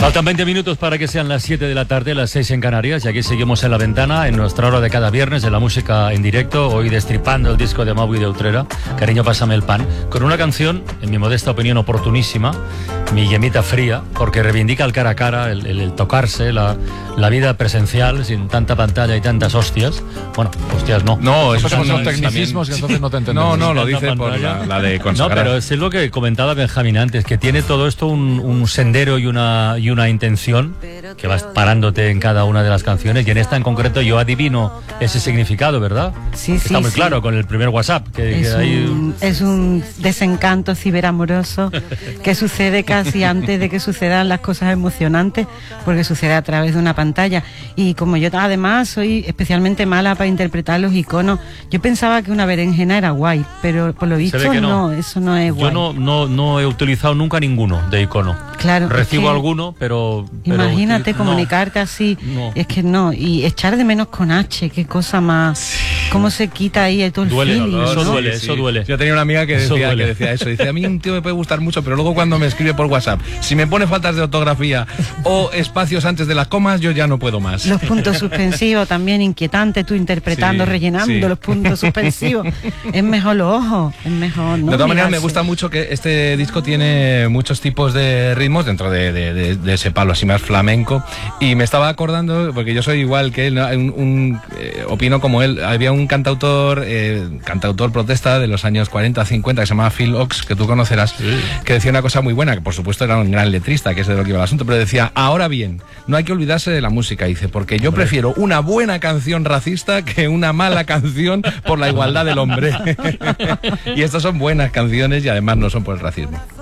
Faltan 20 minutos para que sean las 7 de la tarde, las 6 en Canarias, y aquí seguimos en La Ventana, en nuestra hora de cada viernes de la música en directo, hoy destripando el disco de Maui de Utrera, Cariño, pásame el pan, con una canción, en mi modesta opinión, oportunísima, Mi Yemita Fría, porque reivindica el cara a cara, el tocarse, la vida presencial, sin tanta pantalla y tantas hostias. Bueno, hostias no. No, esos son tecnicismos que entonces no te entendemos. No, lo dice por la de consagrar. No, pero es lo que comentaba Benjamín antes, que tiene todo esto un sendero y una intención que vas parándote en cada una de las canciones, y en esta en concreto yo adivino ese significado, ¿verdad? Sí, está muy claro con el primer WhatsApp. Es un desencanto ciberamoroso que sucede casi antes de que sucedan las cosas emocionantes, porque sucede a través de una pantalla. Y como yo además soy especialmente mala para interpretar los iconos, yo pensaba que una berenjena era guay, pero por lo visto no, eso no es guay. Yo no he utilizado nunca ninguno de icono. Claro. Recibo alguno, pero imagínate comunicarte así, es que no, y echar de menos con H, qué cosa más, sí. Cómo se quita ahí todo el feeling, eso ¿no? duele, eso duele. Yo tenía una amiga que decía eso, dice, a mí un tío me puede gustar mucho, pero luego cuando me escribe por WhatsApp, si me pone faltas de ortografía o espacios antes de las comas, yo ya no puedo más. Los puntos suspensivos también, inquietante, tú interpretando, rellenando los puntos suspensivos. Es mejor los ojos, es mejor, ¿no? De todas maneras, me gusta mucho que este disco tiene muchos tipos de ritmos dentro de ese palo así más flamenco, y me estaba acordando, porque yo soy igual que él, opino como él, había un cantautor protesta de los años 40-50 que se llamaba Phil Ochs, que tú conocerás, que decía una cosa muy buena, que por supuesto era un gran letrista, que es de lo que iba el asunto, pero decía, ahora bien, no hay que olvidarse de la música, dice, porque yo prefiero una buena canción racista que una mala canción por la igualdad del hombre. Y estas son buenas canciones y además no son por el racismo.